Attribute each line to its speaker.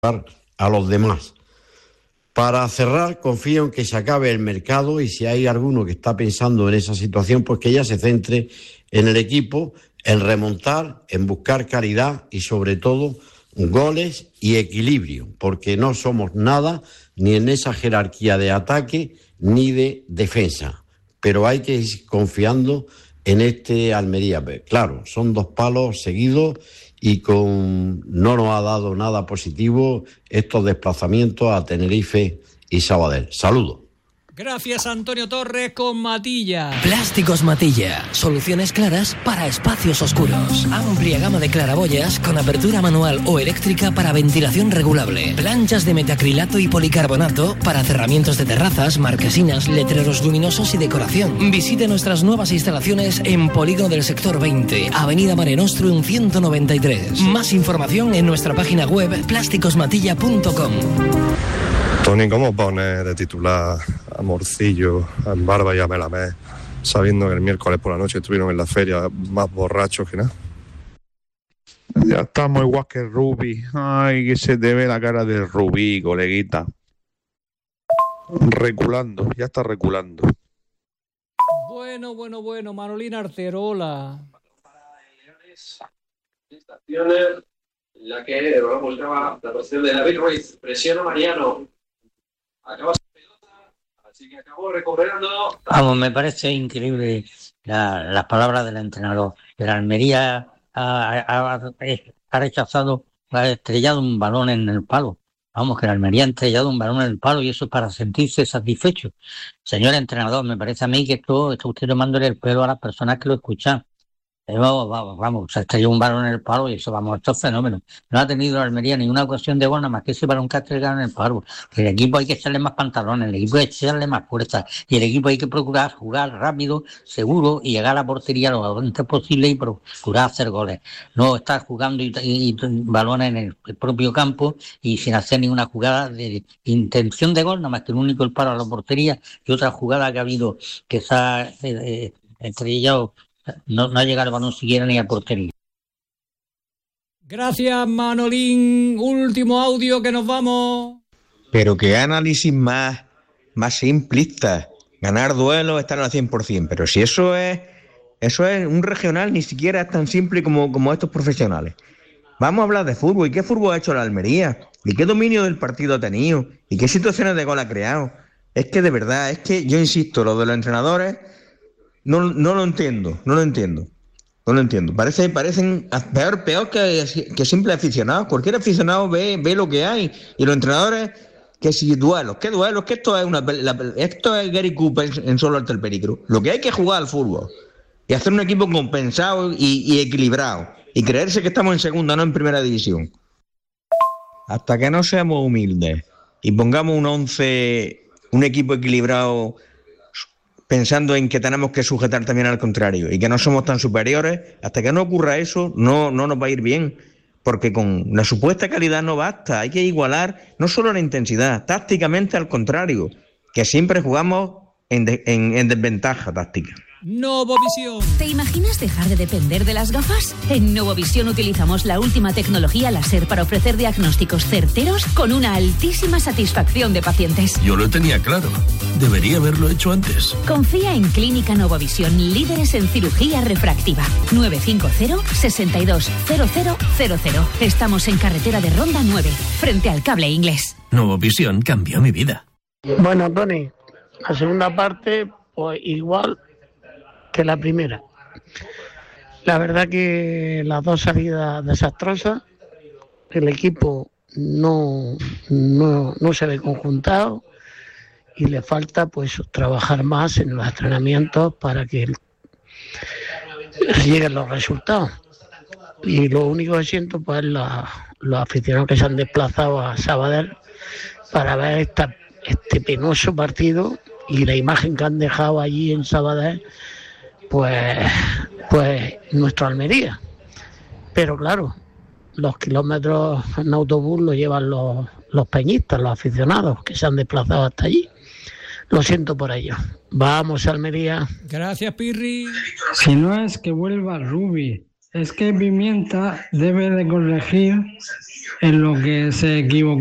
Speaker 1: a los demás. Para cerrar, confío en que se acabe el mercado y si hay alguno que está pensando en esa situación, pues que ya se centre en el equipo, en remontar, en buscar calidad y sobre todo goles y equilibrio, porque no somos nada ni en esa jerarquía de ataque ni de defensa, pero hay que ir confiando en este Almería. Claro, son 2 palos seguidos y no nos ha dado nada positivo estos desplazamientos a Tenerife y Sabadell. Saludos.
Speaker 2: Gracias, Antonio Torres con Matilla.
Speaker 3: Plásticos Matilla. Soluciones claras para espacios oscuros. Amplia gama de claraboyas con apertura manual o eléctrica para ventilación regulable. Planchas de metacrilato y policarbonato para cerramientos de terrazas, marquesinas, letreros luminosos y decoración. Visite nuestras nuevas instalaciones en Polígono del Sector 20, Avenida Mare Nostrum 193. Más información en nuestra página web plásticosmatilla.com.
Speaker 4: Tony, ¿cómo pones de titular a Morcillo, a Barba y a Melamé, sabiendo que el miércoles por la noche estuvieron en la feria más borrachos que nada?
Speaker 5: Ya estamos igual que Rubí. Ay, que se te ve la cara de Rubí, coleguita. Reculando, ya está reculando.
Speaker 2: Bueno, Manolín Arterola.
Speaker 6: Sensaciones, la que buscaba la posición de David Ruiz. Presiona Mariano. Acaba su pelota, así que acabó recuperando.
Speaker 7: Vamos, me parece increíble las palabras del entrenador. El Almería ha rechazado, ha estrellado un balón en el palo. Vamos, que el Almería ha estrellado un balón en el palo y eso es para sentirse satisfecho. Señor entrenador, me parece a mí que esto está usted tomándole el pelo a las personas que lo escuchan. Vamos, se estrelló un balón en el palo y eso, vamos, esto es fenómeno. No ha tenido la Almería ninguna ocasión de gol, nada más que ese balón que ha estrellado en el palo. Que el equipo hay que echarle más pantalones, el equipo hay que echarle más fuerza y el equipo hay que procurar jugar rápido, seguro y llegar a la portería lo antes posible y procurar hacer goles. No estar jugando y balones en el propio campo y sin hacer ninguna jugada de intención de gol, nada más que el único el palo a la portería y otra jugada que ha habido que se ha estrellado. No ha llegado el balón siquiera ni a portería.
Speaker 2: Gracias, Manolín. Último audio que nos vamos.
Speaker 8: Pero qué análisis más simplista. Ganar duelos, estar al 100%. Pero si eso es un regional, ni siquiera es tan simple como estos profesionales. Vamos a hablar de fútbol. ¿Y qué fútbol ha hecho la Almería? ¿Y qué dominio del partido ha tenido? ¿Y qué situaciones de gol ha creado? Es que de verdad, yo insisto, lo de los entrenadores no lo entiendo. Parecen peor que simples aficionados. Cualquier aficionado ve lo que hay. Y los entrenadores, que si duelos, que esto es Gary Cooper en Solo ante el peligro. Lo que hay que jugar al fútbol y hacer un equipo compensado y equilibrado y creerse que estamos en segunda, no en primera división. Hasta que no seamos humildes y pongamos un equipo equilibrado, pensando en que tenemos que sujetar también al contrario y que no somos tan superiores, hasta que no ocurra eso, no nos va a ir bien, porque con la supuesta calidad no basta, hay que igualar no solo la intensidad, tácticamente al contrario, que siempre jugamos en desventaja táctica.
Speaker 2: Novovisión.
Speaker 9: ¿Te imaginas dejar de depender de las gafas? En Novovisión utilizamos la última tecnología láser para ofrecer diagnósticos certeros con una altísima satisfacción de pacientes.
Speaker 10: Yo lo tenía claro. Debería haberlo hecho antes.
Speaker 9: Confía en Clínica Novovisión, líderes en cirugía refractiva. 950-620000. Estamos en carretera de Ronda 9, frente al Cable Inglés.
Speaker 10: Novovisión cambió mi vida.
Speaker 11: Bueno, Tony, la segunda parte, pues igual que la primera. La verdad que las 2 salidas desastrosas, el equipo no se ve conjuntado y le falta pues trabajar más en los entrenamientos para que lleguen los resultados. Y lo único que siento pues los aficionados que se han desplazado a Sabadell para ver este penoso partido y la imagen que han dejado allí en Sabadell, pues nuestra Almería. Pero claro, los kilómetros en autobús los llevan los peñistas, los aficionados que se han desplazado hasta allí. Lo siento por ello. Vamos, Almería.
Speaker 2: Gracias, Pirri.
Speaker 12: Si no es que vuelva Rubi, Es que Pimienta debe de corregir en lo que se equivocó.